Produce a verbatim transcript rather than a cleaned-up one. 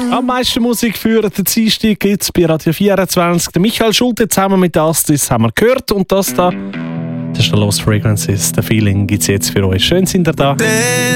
Am meisten Musik für den Dienstag gibt es bei Radio vierundzwanzig. Der Michael Schulte zusammen mit Astis haben wir gehört. Und das da, das ist der Lost Fragrances. Der Feeling gibt es jetzt für euch. Schön sind ihr da.